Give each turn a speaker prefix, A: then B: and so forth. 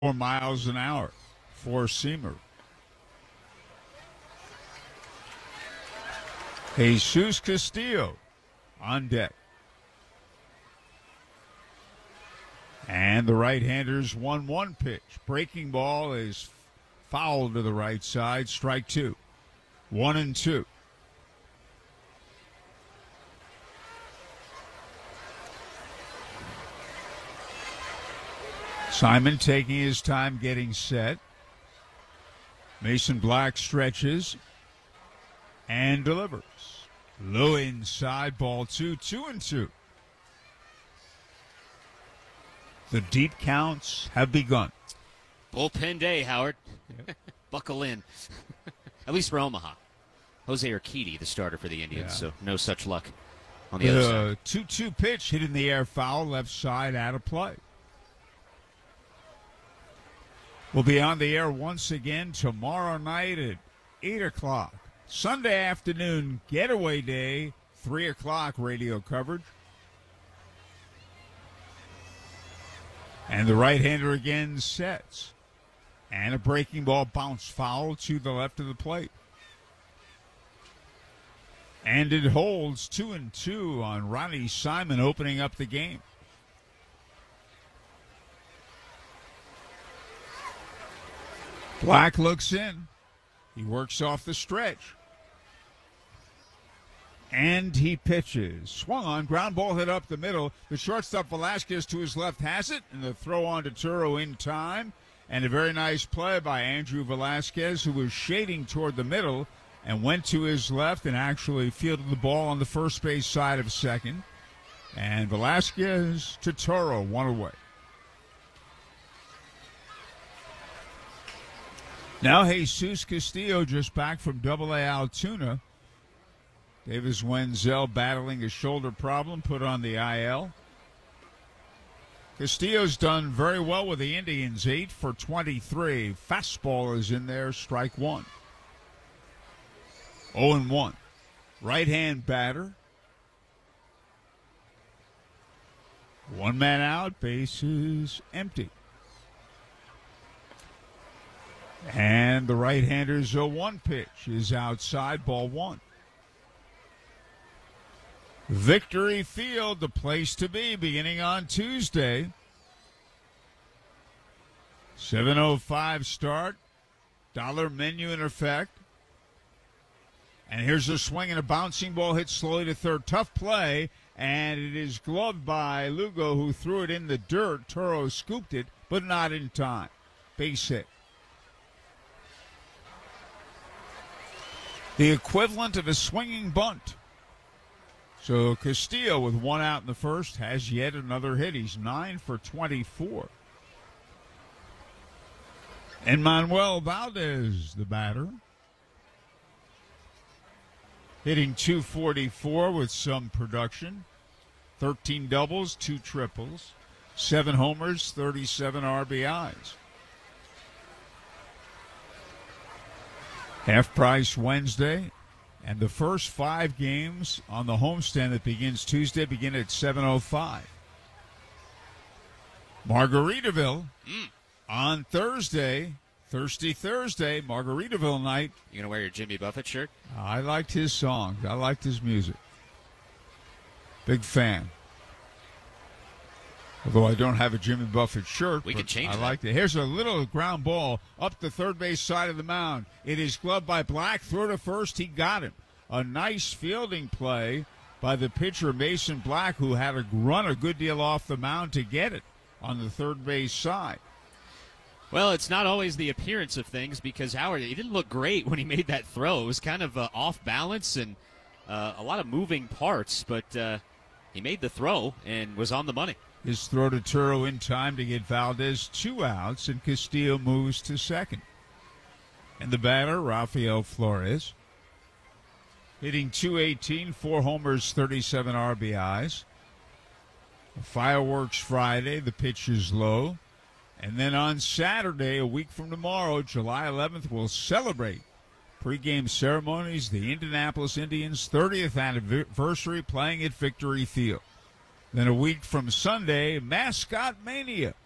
A: miles an hour. Four-seamer. Jesus Castillo on deck. And the right-hander's 1-1 pitch. Breaking ball is fouled to the right side. Strike two. 1-2. Simon taking his time getting set. Mason Black stretches and delivers. Low inside, ball two, 2-2. The deep counts have begun.
B: Bullpen day, Howard. Yep. Buckle in. At least for Omaha. Jose Urquidy, the starter for the Indians, so no such luck on the other side.
A: 2-2 pitch hit in the air, foul, left side, out of play. We'll be on the air once again tomorrow night at 8 o'clock. Sunday afternoon, getaway day, 3 o'clock radio coverage. And the right-hander again sets. And a breaking ball bounced foul to the left of the plate. And it holds 2-2 on Ronnie Simon opening up the game. Black looks in. He works off the stretch. And he pitches. Swung on, ground ball hit up the middle. The shortstop Velasquez to his left has it, and the throw on to Turo in time. And a very nice play by Andrew Velasquez, who was shading toward the middle and went to his left and actually fielded the ball on the first base side of second. And Velasquez to Turo, one away. Now Jesus Castillo just back from Double-A Altoona. Davis Wenzel battling a shoulder problem, put on the IL. Castillo's done very well with the Indians, 8 for 23. Fastball is in there, strike one. 0-1. Right-hand batter. One man out, bases empty. And the right-hander's 0-1 pitch is outside, ball one. Victory Field, the place to be, beginning on Tuesday. 7:05 start. Dollar menu in effect. And here's a swing and a bouncing ball hit slowly to third. Tough play, and it is gloved by Lugo, who threw it in the dirt. Toro scooped it, but not in time. Base hit. The equivalent of a swinging bunt. So Castillo, with one out in the first, has yet another hit. He's 9 for 24. And Manuel Valdez, the batter, hitting .244 with some production. 13 doubles, 2 triples, 7 homers, 37 RBIs. Half price Wednesday. And the first 5 games on the homestand that begins Tuesday begin at 7:05. Margaritaville on Thursday, Thirsty Thursday, Margaritaville night.
B: You going to wear your Jimmy Buffett shirt?
A: I liked his songs. I liked his music. Big fan. Although I don't have a Jimmy Buffett shirt.
B: We can change
A: I liked it. Here's a little ground ball up the third base side of the mound. It is gloved by Black. Throw to first. He got him. A nice fielding play by the pitcher, Mason Black, who had to run a good deal off the mound to get it on the third base side.
B: Well, it's not always the appearance of things, because Howard, he didn't look great when he made that throw. It was kind of off balance and a lot of moving parts, but he made the throw and was on the money.
A: His throw to Turo in time to get Valdez 2 outs, and Castillo moves to second. And the batter, Rafael Flores, hitting .218, 4 homers, 37 RBIs. Fireworks Friday, the pitch is low. And then on Saturday, a week from tomorrow, July 11th, we'll celebrate pregame ceremonies, the Indianapolis Indians' 30th anniversary, playing at Victory Field. Then a week from Sunday, Mascot Mania.